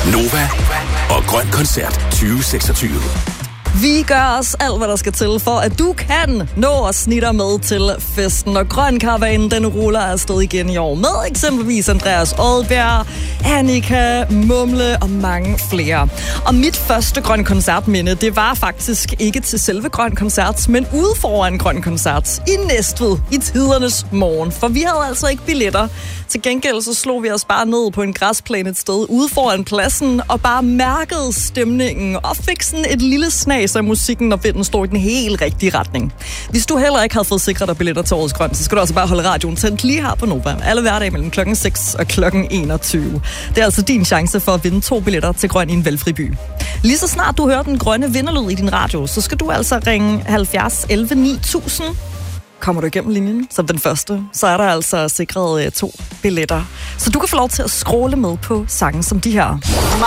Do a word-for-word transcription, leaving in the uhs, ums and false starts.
Nova og Grøn Koncert tyve seksogtyve. Vi gør os alt, hvad der skal til, for at du kan nå at snitte med til festen. Og Grøn Karavanen, den ruller afsted igen i år med eksempelvis Andreas Oddbjerg, Annika, Mumle og mange flere. Og mit første Grøn Koncertminde, det var faktisk ikke til selve Grøn Koncert, men ude foran Grøn Koncert i Næstved i tidernes morgen. For vi havde altså ikke billetter. Til gengæld så slog vi os bare ned på en græsplæne et sted ude foran pladsen og bare mærkede stemningen og fik sådan et lille snas af musikken, når vinden stod i den helt rigtige retning. Hvis du heller ikke havde fået sikret dig billetter til Årets Grøn, så skal du altså bare holde radioen tændt lige her på Nova. Alle hverdage mellem klokken seks og klokken enogtyve. Det er altså din chance for at vinde to billetter til Grøn i en valgfri by. Lige så snart du hører den grønne vinderlyd i din radio, så skal du altså ringe halvfjerds elleve ni tusind. Kommer du igennem linjen som den første, så er der altså sikret to billetter. Så du kan få lov til at scrolle med på sange som de her.